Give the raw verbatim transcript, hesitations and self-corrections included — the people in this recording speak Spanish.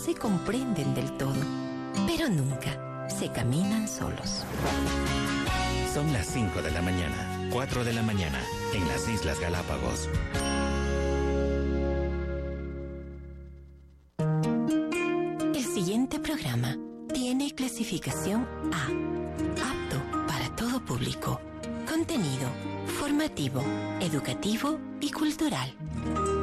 se comprenden del todo, pero nunca se caminan solos. Son las cinco de la mañana, cuatro de la mañana, en las Islas Galápagos. El siguiente programa tiene clasificación A, apto para todo público. Contenido formativo, educativo y cultural.